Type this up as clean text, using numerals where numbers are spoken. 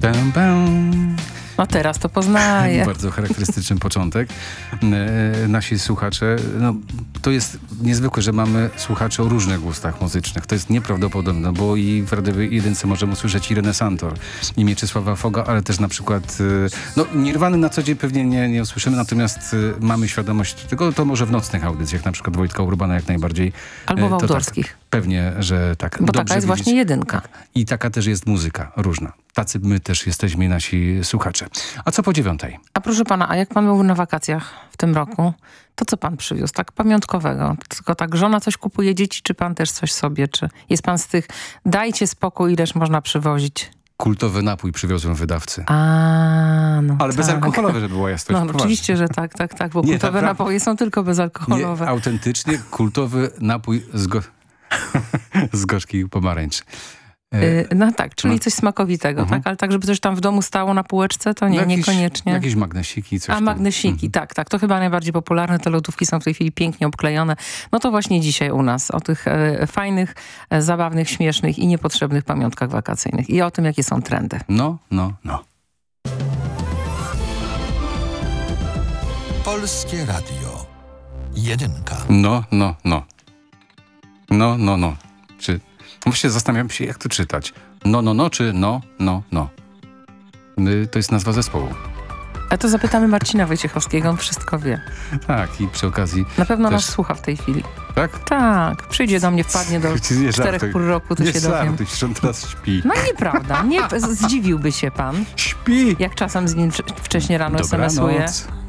Bam, bam. No teraz to poznaję. Bardzo charakterystyczny początek. Nasi słuchacze, no, to jest niezwykłe, że mamy słuchaczy o różnych gustach muzycznych. To jest nieprawdopodobne, bo i w radiowej jedynce możemy usłyszeć Irenę Santor i Mieczysława Foga, ale też na przykład no, Nirwany na co dzień pewnie nie usłyszymy, natomiast mamy świadomość tego, to może w nocnych audycjach, na przykład Wojtka Urbana jak najbardziej. Albo w to autorskich. Tak, pewnie, że tak. Bo Dobrze taka jest właśnie jedynka. Tak. I taka też jest muzyka różna. Tacy my też jesteśmy, nasi słuchacze. A co po 9:00? A proszę pana, a jak pan był na wakacjach w tym roku, to co pan przywiózł? Tak pamiątkowego? Tylko tak żona coś kupuje, dzieci, czy pan też coś sobie? Czy jest pan z tych, dajcie spokój, ileż można przywozić? Kultowy napój przywiozłem wydawcy. No Ale tak. bezalkoholowy, żeby była jasność. No Poważnie. oczywiście, że tak, bo Nie, kultowe naprawdę. napoje są tylko bezalkoholowe. Nie, autentycznie kultowy napój z gorzkiej pomarańczy. No tak, czyli coś smakowitego, tak? Ale tak, żeby coś tam w domu stało na półeczce, to nie, niekoniecznie. Jakieś magnesiki, coś tam. Magnesiki, tak. To chyba najbardziej popularne. Te lodówki są w tej chwili pięknie obklejone. No to właśnie dzisiaj u nas o tych fajnych, zabawnych, śmiesznych i niepotrzebnych pamiątkach wakacyjnych. I o tym, jakie są trendy. No. Polskie Radio. Jedynka. No. Czy... Właśnie zastanawiam się, jak to czytać. No, czy no. To jest nazwa zespołu. A to zapytamy Marcina Wojciechowskiego, on wszystko wie. Tak, i przy okazji... Na pewno też... nas słucha w tej chwili. Tak? Tak, przyjdzie do mnie, wpadnie do 4,5 roku, to się dowiem. Nie on teraz śpi. No nieprawda, zdziwiłby się pan. Śpi! Jak czasem z nim wcześniej rano Dobranoc. SMS-uje.